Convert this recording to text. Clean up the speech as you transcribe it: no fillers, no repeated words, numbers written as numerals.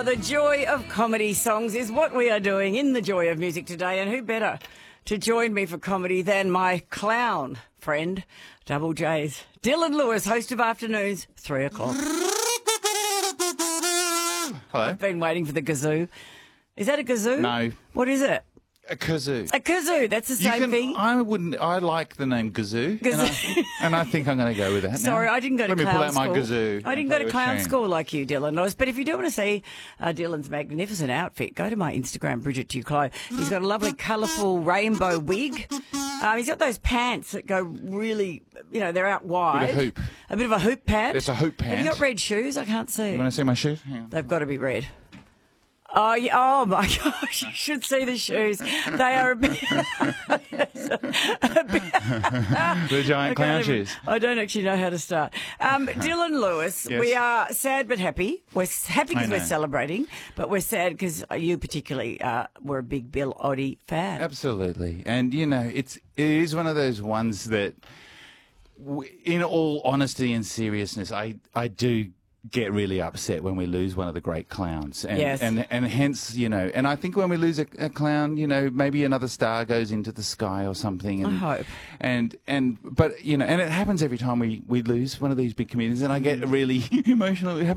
The joy of comedy songs is what we are doing in the Joy of Music today, and who better to join me for comedy than my clown friend, Double J's, Dylan Lewis, host of Afternoons, 3 o'clock. Hello. I've been waiting for the kazoo. Is that a kazoo? No. What is it? A kazoo. A kazoo, that's the same thing. I like the name kazoo. And I think I'm going to go with that. Sorry, now. I didn't go to Let clown me pull out school. my kazoo. I didn't go to clown school like you, Dylan. But if you do want to see Dylan's magnificent outfit, go to my Instagram, Bridget Duclos. He's got a lovely colourful rainbow wig. He's got those pants that go really, they're out wide. With a hoop. A bit of a hoop pant. It's a hoop pant. Have you got red shoes? I can't see. You want to see my shoes? Hang on. They've got to be red. Oh, yeah. Oh my gosh, you should see the shoes. They are a bit... The giant clown shoes. I don't actually know how to start. Dylan Lewis, Yes. We are sad but happy. We're happy because I we're know. celebrating, but we're sad because you particularly were a big Bill Oddie fan. Absolutely. And, it is one of those ones that, in all honesty and seriousness, I do get really upset when we lose one of the great clowns. And, Yes. and hence, and I think when we lose a clown, maybe another star goes into the sky or something. And, I hope. But, and it happens every time we lose one of these big comedians, and I get really emotional. It